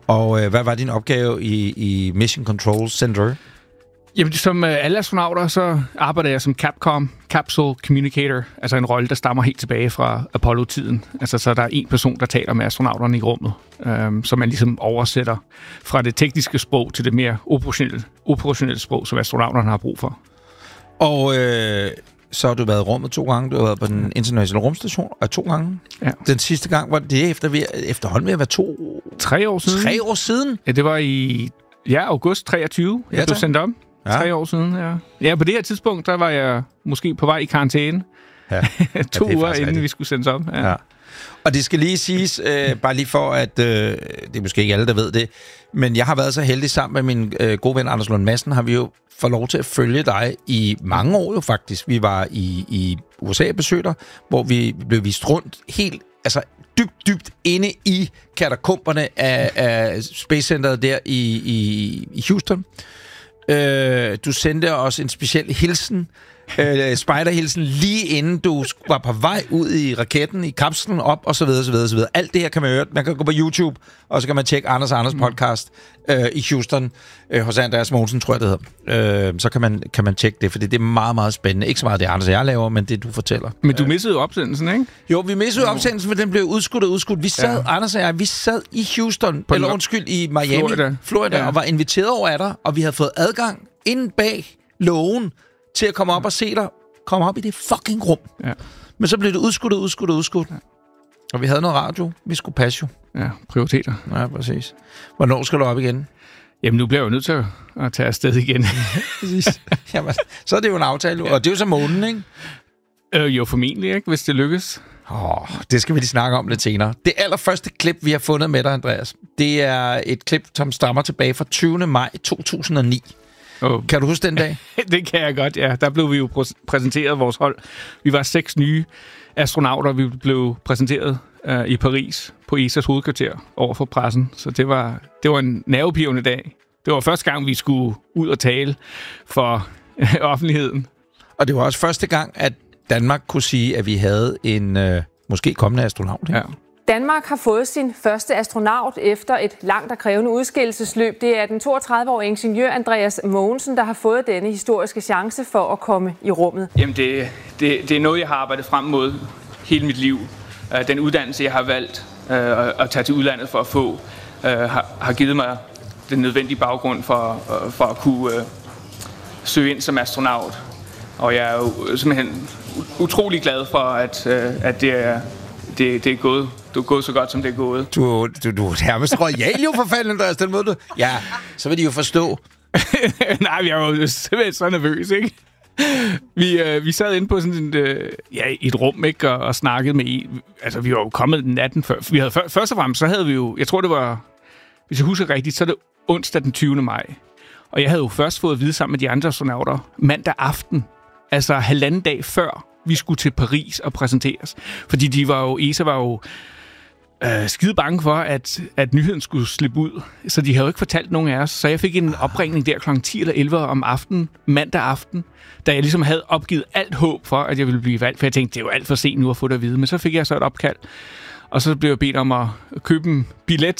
Og hvad var din opgave i Mission Control Center? Jamen, som alle astronauter, så arbejder jeg som Capcom, Capsule Communicator, altså en rolle, der stammer helt tilbage fra Apollo-tiden. Altså, så der er en person, der taler med astronauterne i rummet, som man ligesom oversætter fra det tekniske sprog til det mere operationelle sprog, som astronauterne har brug for. Og så har du været i rummet 2 gange. Du har været på den internationale rumstation 2 gange. Ja. Den sidste gang var det efterhånden ved at være 3 år siden. 3 år siden? Ja, det var i august 23. Jeg blev sendt om. 3 år siden, ja. Ja, på det her tidspunkt, der var jeg måske på vej i karantæne. Ja. 2 uger inden vi skulle sendes om. Ja. Og det skal lige siges, bare lige for, at det er måske ikke alle, der ved det, men jeg har været så heldig sammen med min gode ven Anders Lund Madsen, har vi jo fået lov til at følge dig i mange år jo faktisk. Vi var i USA og besøgte dig, hvor vi blev vist rundt helt, altså dybt inde i katakomberne af Space Centeret der i Houston. Du sendte os en speciel hilsen, spider-hilsen, lige inden du var på vej ud i raketten, i kapslen op, og så videre, så videre, så videre. Alt det her kan man høre. Man kan gå på YouTube, og så kan man tjekke Anders podcast i Houston, hos Andreas Mogensen, tror jeg, det hedder. Så kan man tjekke det, for det er meget, meget spændende. Ikke så meget det, Anders og jeg laver, men det, du fortæller. Men du missede opsendelsen, ikke? Jo, vi missede opsendelsen, for den blev udskudt. Vi sad, Anders og jeg, i Houston, i Miami, Florida, og var inviteret over af dig, og vi havde fået adgang inde bag lågen til at komme op og se dig komme op i det fucking rum. Ja. Men så blev det udskudt. Ja. Og vi havde noget radio. Vi skulle passe jo. Ja, prioriteter. Ja, præcis. Hvornår skal du op igen? Jamen, nu bliver jeg jo nødt til at tage afsted igen. Præcis. Jamen, så er det jo en aftale. Og det er jo så månen, ikke? Jo, formentlig, ikke? Hvis det lykkes. Det skal vi lige snakke om lidt senere. Det allerførste klip, vi har fundet med dig, Andreas, det er et klip, som stammer tilbage fra 20. maj 2009. Kan du huske den dag? Det kan jeg godt, ja. Der blev vi jo præsenteret vores hold. Vi var 6 nye astronauter. Vi blev præsenteret i Paris på ESA's hovedkvarter over for pressen. Så det var en nervepirrende dag. Det var første gang, vi skulle ud og tale for offentligheden. Og det var også første gang, at Danmark kunne sige, at vi havde en måske kommende astronaut. Ja. Danmark har fået sin første astronaut efter et langt og krævende udskillelsesløb. Det er den 32-årige ingeniør Andreas Mogensen, der har fået denne historiske chance for at komme i rummet. Jamen, det er noget, jeg har arbejdet frem mod hele mit liv. Den uddannelse, jeg har valgt at tage til udlandet for at få, har givet mig den nødvendige baggrund for at kunne søge ind som astronaut. Og jeg er jo simpelthen utrolig glad for, at det er gået så godt, som det er gået. Du er nærmest royal jo for fanden, Andreas, den måde du... Ja, så vil de jo forstå. Nej, jeg var jo simpelthen så nervøs, ikke? Vi sad inde på sådan et rum, ikke, og snakkede med en. Altså, vi var jo kommet natten før. Vi havde først og fremmest, så havde vi jo... Jeg tror, det var... Hvis jeg husker rigtigt, så er det onsdag den 20. maj. Og jeg havde jo først fået at vide sammen med de andre astronauter mandag aften. Altså 1,5 dag før vi skulle til Paris og præsenteres. Fordi ESA var jo skide bange for, at nyheden skulle slippe ud. Så de havde jo ikke fortalt nogen af os. Så jeg fik en opringning der kl. 10 eller 11 om aftenen, mandag aften, da jeg ligesom havde opgivet alt håb for, at jeg ville blive valgt. For jeg tænkte, det er jo alt for sent nu at få det at vide. Men så fik jeg så et opkald. Og så blev jeg bedt om at købe en billet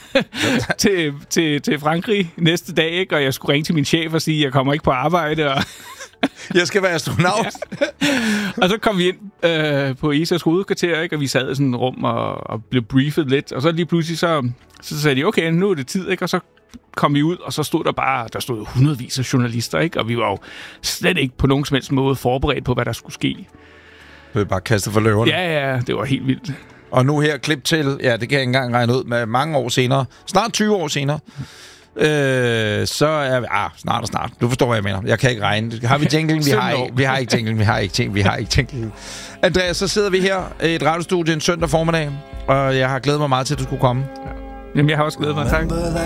til Frankrig næste dag, ikke? Og jeg skulle ringe til min chef og sige, at jeg kommer ikke på arbejde. Og jeg skal være astronaut. Ja. Og så kom vi ind på ESA's hovedkvarter, ikke? Og vi sad i sådan et rum og blev briefet lidt. Og så lige pludselig så sagde de, okay, nu er det tid, ikke? Og så kom vi ud, og så stod der stod hundredvis af journalister, ikke? Og vi var jo slet ikke på nogen som helst måde forberedt på, hvad der skulle ske. Du er bare kastet for løverne. Ja, det var helt vildt. Og nu her klip til, ja, det kan jeg ikke engang regne ud, med mange år senere, snart 20 år senere, så er vi... snart. Du forstår, hvad jeg mener. Jeg kan ikke regne. Har vi jinglen? Vi har ikke jinglen. Andreas, så sidder vi her i et radiostudie en søndag formiddag, og jeg har glædet mig meget til, at du skulle komme. Ja. Jamen, jeg har også glædet mig. Tak.